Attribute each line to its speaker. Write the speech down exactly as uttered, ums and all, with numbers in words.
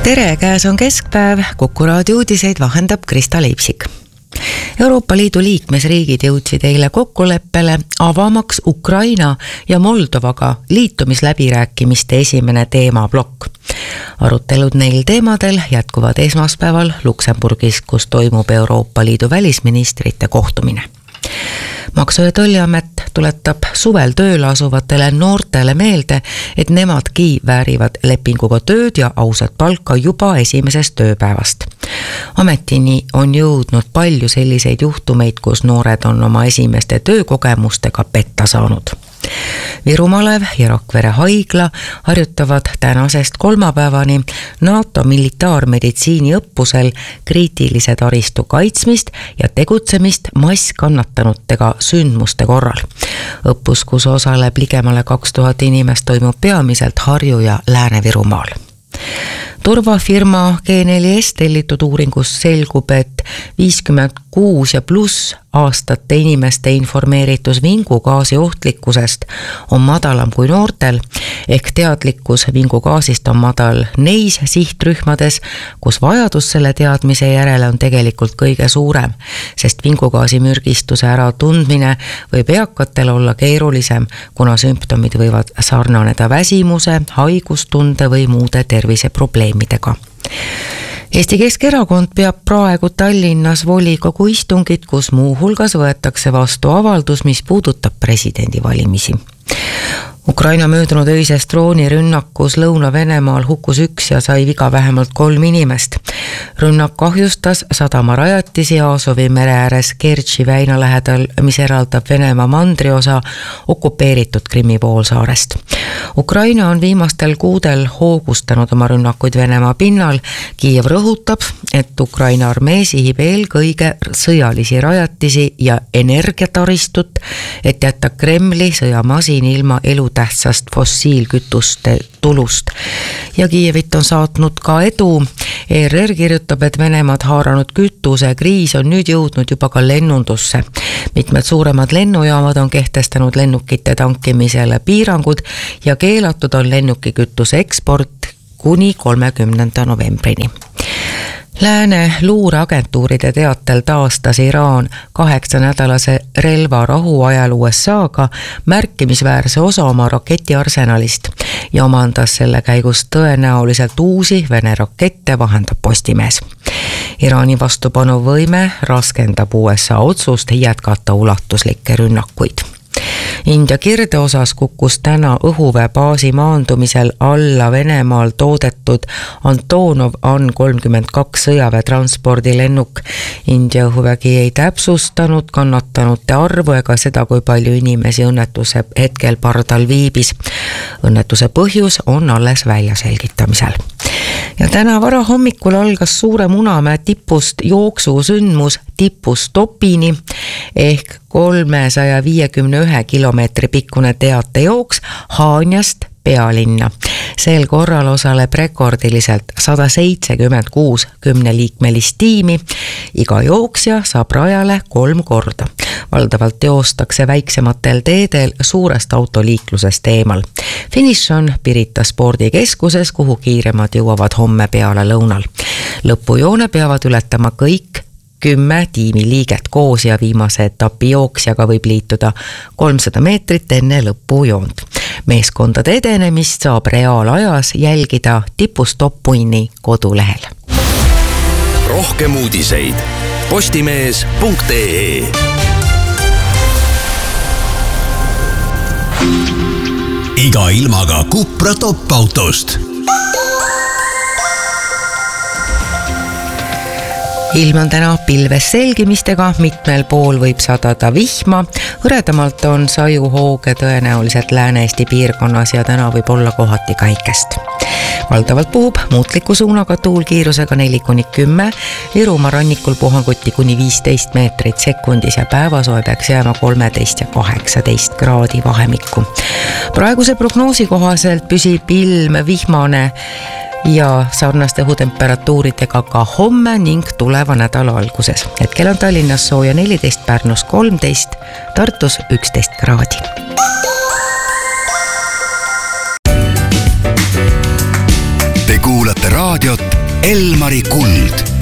Speaker 1: tere, käes on keskpäev, Kuku raadio uudiseid vahendab Krista Leipsik. Euroopa Liidu liikmesriigid jõudsid eile kokkuleppele avamaks Ukraina ja Moldovaga liitumisläbirääkimiste esimene teemablokk. Arutelud neil teemadel jätkuvad esmaspäeval Luksemburgis, kus toimub Euroopa Liidu välisministrite kohtumine. Maksu- ja Tolliamet tuletab suvel tööle asuvatele noortele meelde, et nemadki väärivad lepinguga tööd ja ausat palka juba esimesest tööpäevast. Ametini on jõudnud palju selliseid juhtumeid, kus noored on oma esimeste töökogemustega petta saanud. Virumalev ja Rakvere haigla harjutavad tänasest kolmapäevani NATO militaarmeditsiini õppusel kriitilise taristu kaitsmist ja tegutsemist masskannatanutega sündmuste korral. Õppus, kus osaleb ligemale kaks tuhat inimest, toimub peamiselt Harju- ja Lääne-Virumaal. Turvafirma G neli S tellitud uuringus selgub, et viiskümmend kuus ja pluss aastate inimeste informeeritus vingugaasi ohtlikkusest on madalam kui noortel, ehk teadlikkus vingugaasist on madal neis sihtrühmades, kus vajadus selle teadmise järele on tegelikult kõige suurem, sest vingugaasi mürgistuse äratundmine võib eakatel olla keerulisem, kuna sümptomid võivad sarnaneda väsimuse, haigustunde või muude terviseprobleemidega. Eesti Keskerakond peab praegu Tallinnas volikogu istungit, kus muu hulgas võetakse vastu avaldus, mis puudutab presidendivalimisi. Ukraina möödunud öisest droonirünnakus Lõuna-Venemaal hukkus üks ja sai viga vähemalt kolm inimest. Rünnak kahjustas sadamarajatisi Aasovi mere ääres Kertši väina lähedal, mis eraldab Venemaa mandriosa okupeeritud Krimmi poolsaarest. Ukraina on viimastel kuudel hoogustanud oma rünnakuid Venemaa pinnal. Kiiev rõhutab, et Ukraina armee sihib eelkõige sõjalisi rajatisi ja energiataristut, et jätta Kremli sõjamasin ilma elutähtsast fossiilkütuste tulust. Ja Kiievit on saatnud ka edu. E R R kirjutab, et Venemaad haaranud kütuse kriis on nüüd jõudnud juba ka lennundusse. Mitmed suuremad lennujaamad on kehtestanud lennukite tankimisele piirangud ja keelatud on lennukikütuse eksport kuni kolmekümnenda novembrini. Lääne luureagentuuride teatel taastas Iraan kaheksa nädalase relvarahu ajal U S A-ga märkimisväärse osa oma raketiarsenalist ja omandas selle käigus tõenäoliselt uusi Vene rakette, vahendab Postimees. Iraani vastupanuvõime raskendab U S A otsust jätkata ulatuslikke rünnakuid. India kirde osas kukkus täna õhuväebaasi maandumisel alla Venemaal toodetud Antonov An kolmkümmend kaks sõjaväetranspordilennuk. India õhuvägi ei täpsustanud kannatanute arvu ega seda, kui palju inimesi õnnetuse hetkel pardal viibis. Õnnetuse põhjus on alles välja selgitamisel. Ja täna vara hommikul algas Suure Munamäe tipust jooksusündmus tipust topini ehk kolmesaja viiekümne ühe kilomeetri pikkune teatejooks Haanjast pealinna. Sel korral osaleb rekordiliselt sada seitsekümmend kuus kümneliikmelist tiimi. Iga jooksja saab rajale kolm korda. Valdavalt teostakse väiksematel teedel suurest autoliiklusest eemal. Finiš on Pirita spordikeskuses, kuhu kiiremad jõuavad homme peale lõunal. Lõpujoone peavad ületama kõik kümme tiimiliiget koos ja viimase etapi jooksjaga võib liituda kolmsada meetrit enne lõpujoont. Meeskondade edenemist saab reaalajas jälgida tipustop.ni kodulehel.
Speaker 2: Rohkem uudiseid postimees punkt ee. Iga ilmaga Cupra top-autost.
Speaker 1: Ilm on täna pilves selgimistega, mitmel pool võib sadada vihma. Hõredamalt on sajuhooge tõenäoliselt Lääne-Eesti piirkonnas ja täna võib olla kohati käikest. Valdavalt puhub muutliku suunaga tuul kiirusega neli kuni kümme, Virumaa rannikul puhanguti kuni viisteist meetrit sekundis ja päevasoe peaks jääma kolmteist ja kaheksateist kraadi vahemikku. Praeguse prognoosi kohaselt püsib ilm vihmane ja sarnaste õhutemperatuuridega ka homme ning tuleva nädala alguses. Hetkel on Tallinnas sooja neliteist, Pärnus kolmteist, Tartus üksteist kraadi.
Speaker 2: Te kuulate raadiot Elmari Kuld.